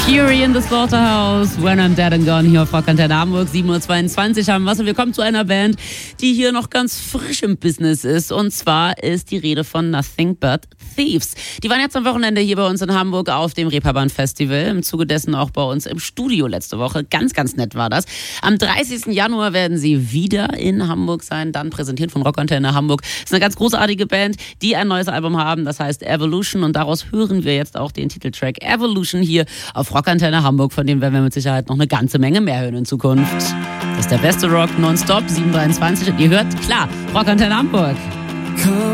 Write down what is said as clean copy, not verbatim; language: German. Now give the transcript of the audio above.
Fury in the Slaughterhouse, When I'm Dead and Gone, hier auf Rockantenne Hamburg, 7.22 Uhr haben wir. Wir kommen zu einer Band, die hier noch ganz frisch im Business ist. Und zwar ist die Rede von Nothing But Thieves. Die waren jetzt am Wochenende hier bei uns in Hamburg auf dem Reeperbahn Festival. Im Zuge dessen auch bei uns im Studio letzte Woche. Ganz, ganz nett war das. Am 30. Januar werden sie wieder in Hamburg sein, dann präsentiert von Rockantenne Hamburg. Das ist eine ganz großartige Band, die ein neues Album haben, das heißt Evolution. Und daraus hören wir jetzt auch den Titeltrack Evolution hier auf Rockantenne Hamburg, von dem werden wir mit Sicherheit noch eine ganze Menge mehr hören in Zukunft. Das ist der beste Rock nonstop, 7.23 und ihr hört, klar, Rockantenne Hamburg.